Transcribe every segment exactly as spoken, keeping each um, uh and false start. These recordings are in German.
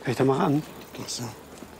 Kann ich da mal ran? Ach so.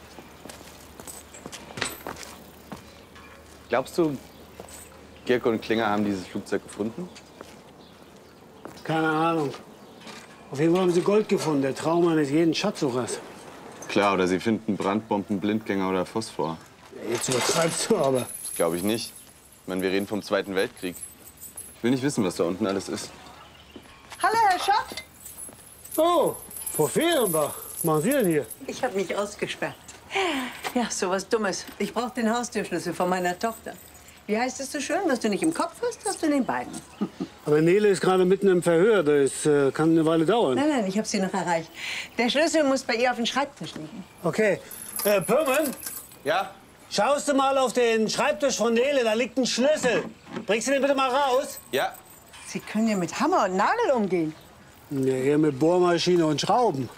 Glaubst du, Gierke und Klinger haben dieses Flugzeug gefunden? Keine Ahnung. Auf jeden Fall haben sie Gold gefunden. Der Traum eines jeden Schatzsuchers. Klar, oder sie finden Brandbomben, Blindgänger oder Phosphor. Jetzt übertreibst du aber. Das glaube ich nicht. Ich meine, wir reden vom Zweiten Weltkrieg. Ich will nicht wissen, was da unten alles ist. Hallo, Herr Schott. Oh, Frau Fehrenbach. Was machen Sie denn hier? Ich habe mich ausgesperrt. Ja, so was Dummes. Ich brauche den Haustürschlüssel von meiner Tochter. Wie heißt es so schön? Was du nicht im Kopf hast, hast du in den Beinen. Aber Nele ist gerade mitten im Verhör. Das äh, kann eine Weile dauern. Nein, nein, ich habe sie noch erreicht. Der Schlüssel muss bei ihr auf dem Schreibtisch liegen. Okay. Äh, Pürmen, Ja? schaust du mal auf den Schreibtisch von Nele. Da liegt ein Schlüssel. Bringst du den bitte mal raus? Ja. Sie können ja mit Hammer und Nagel umgehen. Ja, eher mit Bohrmaschine und Schrauben.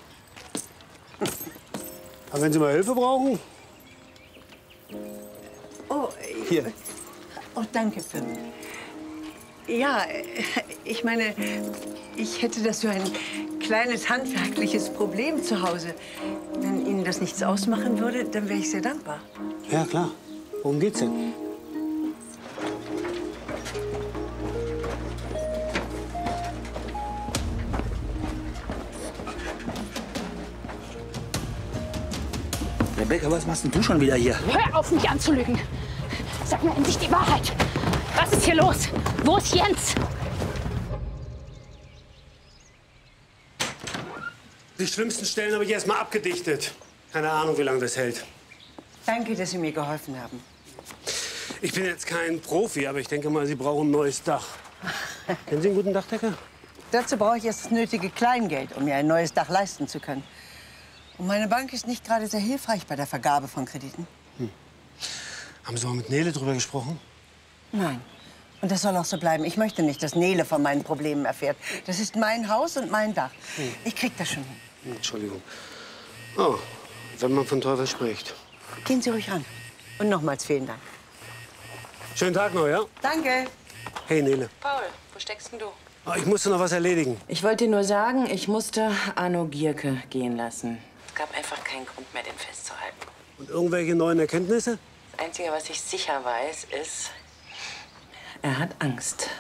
Aber wenn Sie mal Hilfe brauchen? Oh, Hier. Oh, danke, Pim. Ja, ich meine, ich hätte das so ein kleines handwerkliches Problem zu Hause. Wenn Ihnen das nichts ausmachen würde, dann wäre ich sehr dankbar. Ja, klar. Worum geht's denn? Rebecca, was machst denn du schon wieder hier? Hör auf, mich anzulügen. Sag mir endlich die Wahrheit. Was ist hier los? Wo ist Jens? Die schlimmsten Stellen habe ich erst mal abgedichtet. Keine Ahnung, wie lange das hält. Danke, dass Sie mir geholfen haben. Ich bin jetzt kein Profi, aber ich denke mal, Sie brauchen ein neues Dach. Kennen Sie einen guten Dachdecker? Dazu brauche ich erst das nötige Kleingeld, um mir ein neues Dach leisten zu können. Und meine Bank ist nicht gerade sehr hilfreich bei der Vergabe von Krediten. Hm. Haben Sie mal mit Nele drüber gesprochen? Nein. Und das soll auch so bleiben. Ich möchte nicht, dass Nele von meinen Problemen erfährt. Das ist mein Haus und mein Dach. Hm. Ich krieg das schon hin. Hm, Entschuldigung. Oh, wenn man von Teufel spricht. Gehen Sie ruhig ran. Und nochmals vielen Dank. Schönen Tag noch, ja? Danke. Hey, Nele. Paul, wo steckst denn du? Oh, ich musste noch was erledigen. Ich wollte dir nur sagen, ich musste Arno Gierke gehen lassen. Es gab einfach keinen Grund mehr, den festzuhalten. Und irgendwelche neuen Erkenntnisse? Das Einzige, was ich sicher weiß, ist, er hat Angst.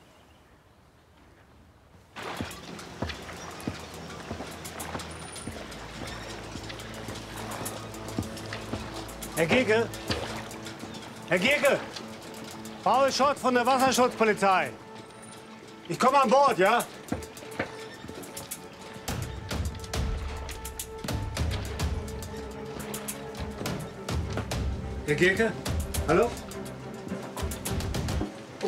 Herr Gierke? Herr Gierke! Paul Schott von der Wasserschutzpolizei. Ich komme an Bord, ja? Herr Gierke? Hallo? Oh.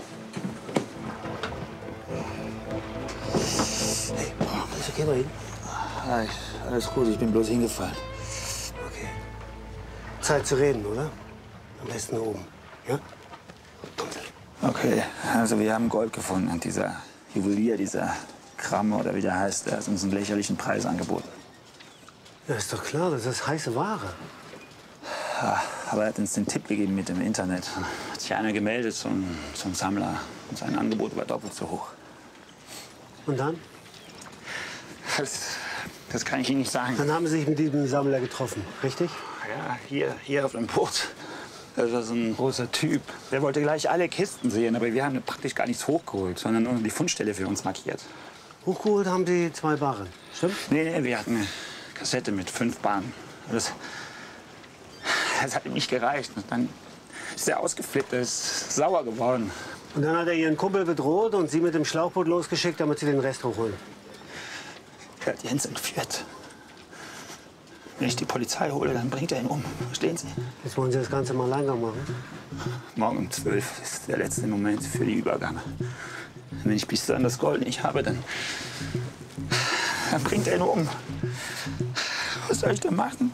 Hey, ist okay bei Ihnen? Ja, ich, alles gut, ich bin bloß hingefallen. Okay. Zeit zu reden, oder? Am besten oben, ja? Kommen Sie. Okay, also wir haben Gold gefunden und dieser Juwelier, dieser Kramer oder wie der heißt, der hat uns einen lächerlichen Preis angeboten. Ja, ist doch klar, das ist heiße Ware. Ja, aber er hat uns den Tipp gegeben mit dem Internet. Hat sich einer gemeldet zum, zum Sammler und sein Angebot war doppelt so hoch. Und dann? Das, das kann ich Ihnen nicht sagen. Dann haben Sie sich mit diesem Sammler getroffen, richtig? Ja, hier, hier auf dem Boot. Das ist ein großer Typ. Der wollte gleich alle Kisten sehen, aber wir haben praktisch gar nichts hochgeholt, sondern nur die Fundstelle für uns markiert. Hochgeholt haben Sie zwei Barren, stimmt? Nee, nee, wir hatten eine Kassette mit fünf Bahnen. Das, das hat ihm nicht gereicht. Und dann ist er ausgeflippt, er ist sauer geworden. Und dann hat er Ihren Kumpel bedroht und Sie mit dem Schlauchboot losgeschickt, damit Sie den Rest hochholen. Er hat Jens entführt. Wenn ich die Polizei hole, dann bringt er ihn um. Verstehen Sie? Jetzt wollen Sie das Ganze mal langer machen? Morgen um zwölf ist der letzte Moment für die Übergabe. Wenn ich bis dann das Gold nicht habe, dann, dann bringt er ihn um. Was soll ich denn machen?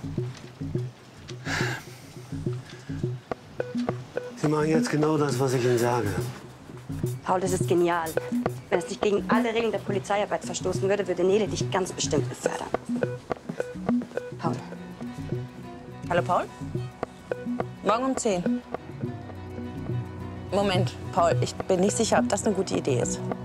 Sie machen jetzt genau das, was ich Ihnen sage. Paul, das ist genial. Wenn es nicht gegen alle Regeln der Polizeiarbeit verstoßen würde, würde Nele dich ganz bestimmt befördern. Paul. Hallo, Paul? Morgen um zehn. Moment, Paul, ich bin nicht sicher, ob das eine gute Idee ist.